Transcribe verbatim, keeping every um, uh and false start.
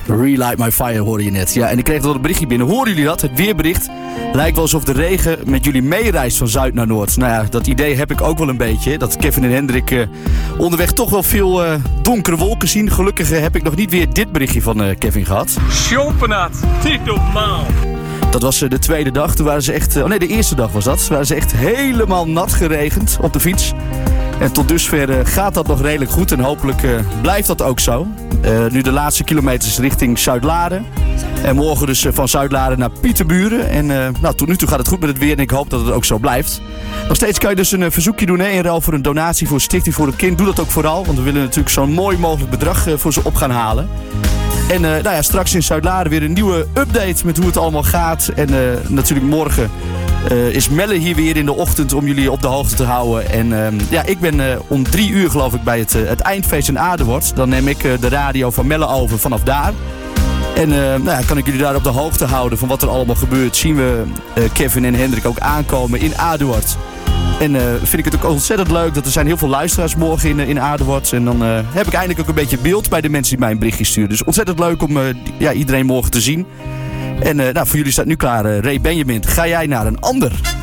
Relight My Fire hoorde je net. Ja, en ik kreeg nog een berichtje binnen. Horen jullie dat? Het weerbericht lijkt wel alsof de regen met jullie meereist van zuid naar noord. Nou ja, dat idee heb ik ook wel een beetje. Dat Kevin en Hendrik uh, onderweg toch wel veel uh, donkere wolken zien. Gelukkig uh, heb ik nog niet weer dit berichtje van uh, Kevin gehad. Schopenat, niet normaal. Dat was uh, de tweede dag. Toen waren ze echt... Uh, oh nee, de eerste dag was dat. Toen waren ze echt helemaal nat geregend op de fiets. En tot dusver uh, gaat dat nog redelijk goed. En hopelijk uh, blijft dat ook zo. Uh, nu de laatste kilometers richting Zuidlaren. En morgen dus uh, van Zuidlaren naar Pieterburen. En uh, nou, tot nu toe gaat het goed met het weer. En ik hoop dat het ook zo blijft. Nog steeds kan je dus een uh, verzoekje doen. Hè, in ruil voor een donatie voor Stichting voor het Kind. Doe dat ook vooral. Want we willen natuurlijk zo'n mooi mogelijk bedrag uh, voor ze op gaan halen. En uh, nou ja, straks in Zuidlaren weer een nieuwe update met hoe het allemaal gaat. En uh, natuurlijk morgen uh, is Melle hier weer in de ochtend om jullie op de hoogte te houden. En uh, ja, ik ben uh, om drie uur geloof ik bij het, uh, het eindfeest in Aardenworth. Dan neem ik uh, de radio van Melle over vanaf daar. En uh, nou ja, kan ik jullie daar op de hoogte houden van wat er allemaal gebeurt. Zien we uh, Kevin en Hendrik ook aankomen in Aardenworth. En uh, vind ik het ook ontzettend leuk dat er zijn heel veel luisteraars morgen in, in Aardenworth. En dan uh, heb ik eindelijk ook een beetje beeld bij de mensen die mij een berichtje sturen. Dus ontzettend leuk om uh, ja, iedereen morgen te zien. En uh, nou, voor jullie staat nu klaar uh, Ray Benjamin. Ga jij naar een ander?